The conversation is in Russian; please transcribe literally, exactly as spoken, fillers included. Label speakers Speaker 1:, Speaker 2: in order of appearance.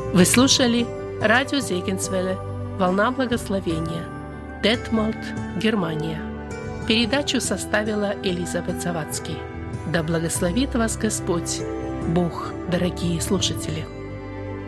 Speaker 1: Вы слушали радио Зегенсвелле «Волна благословения», Детмолд, Германия. Передачу составила Элизабет Завадский. Да благословит вас Господь, Бог, дорогие слушатели!